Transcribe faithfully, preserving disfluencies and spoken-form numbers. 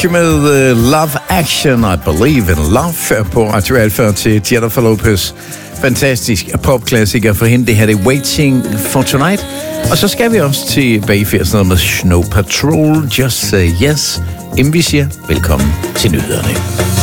Med uh, Love Action, I Believe in Love på Radio Alfa til Jennifer Lopez. Fantastisk popklassiker for hende. Det her er Waiting for Tonight. Og så skal vi også tilbage i firserne med Snow Patrol. Just Say Yes. Inden vi siger velkommen til nyhederne.